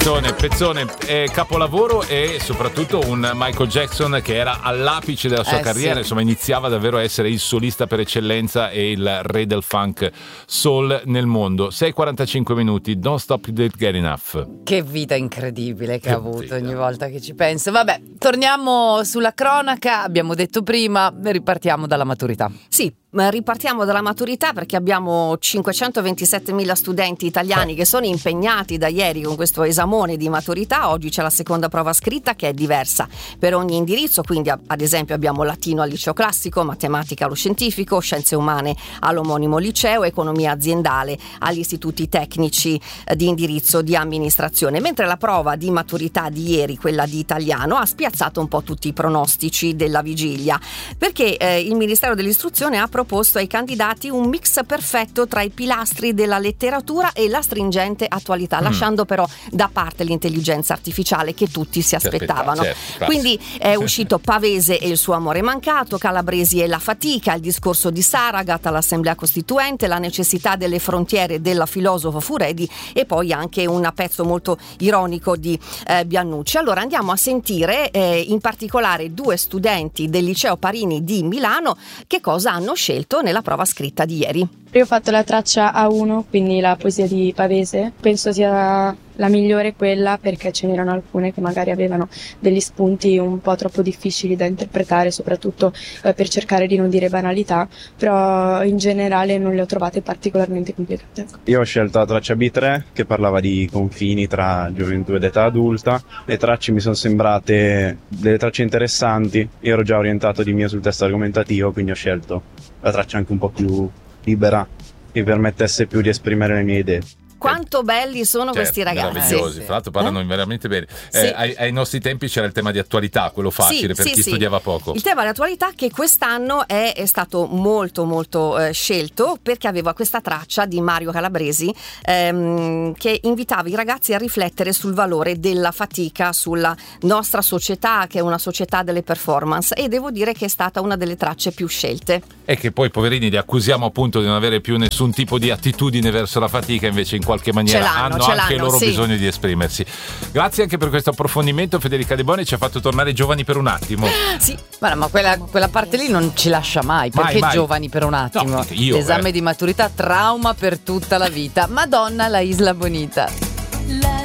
Pezzone, capolavoro, e soprattutto un Michael Jackson che era all'apice della sua carriera, insomma iniziava davvero a essere il solista per eccellenza e il re del funk soul nel mondo. 6:45 minuti, Don't Stop Till You Get Enough. Che vita incredibile che ha avuto ogni volta che ci penso. Vabbè, torniamo sulla cronaca, abbiamo detto prima, ripartiamo dalla maturità. Sì, ripartiamo dalla maturità perché abbiamo 527.000 studenti italiani che sono impegnati da ieri con questo esamone di maturità. Oggi c'è la seconda prova scritta che è diversa per ogni indirizzo, quindi ad esempio abbiamo latino al liceo classico, matematica allo scientifico, scienze umane all'omonimo liceo, economia aziendale agli istituti tecnici di indirizzo di amministrazione, mentre la prova di maturità di ieri, quella di italiano, ha spiazzato un po' tutti i pronostici della vigilia, perché il Ministero dell'Istruzione ha proposto ai candidati un mix perfetto tra i pilastri della letteratura e la stringente attualità, lasciando però da parte l'intelligenza artificiale che tutti si aspettavano. Quindi è uscito Pavese e il suo amore mancato, Calabresi e la fatica, il discorso di Saragat all'Assemblea Costituente, la necessità delle frontiere della filosofo Furedi e poi anche un pezzo molto ironico di Biannucci. Allora andiamo a sentire in particolare due studenti del liceo Parini di Milano che cosa hanno scelto nella prova scritta di ieri. Io ho fatto la traccia A1, quindi la poesia di Pavese. Penso sia la migliore quella perché ce n'erano alcune che magari avevano degli spunti un po' troppo difficili da interpretare, soprattutto per cercare di non dire banalità, però in generale non le ho trovate particolarmente complicate. Io ho scelto la traccia B3 che parlava di confini tra gioventù ed età adulta. Le tracce mi sono sembrate delle tracce interessanti, io ero già orientato di mio sul testo argomentativo, quindi ho scelto la traccia anche un po' più libera che mi permettesse più di esprimere le mie idee. Quanto belli sono questi ragazzi. Meravigliosi, fra l'altro parlano veramente bene. Ai nostri tempi c'era il tema di attualità, quello facile per chi studiava poco. Il tema di attualità che quest'anno è stato molto molto scelto perché aveva questa traccia di Mario Calabresi che invitava i ragazzi a riflettere sul valore della fatica, sulla nostra società che è una società delle performance, e devo dire che è stata una delle tracce più scelte. E che poi poverini li accusiamo appunto di non avere più nessun tipo di attitudine verso la fatica, invece in qualche maniera hanno anche loro bisogno di esprimersi. Grazie anche per questo approfondimento. Federica De Boni ci ha fatto tornare giovani per un attimo. Sì, ma quella parte lì non ci lascia mai, perché mai. Giovani per un attimo. No, l'esame di maturità, trauma per tutta la vita. Madonna, la Isla Bonita.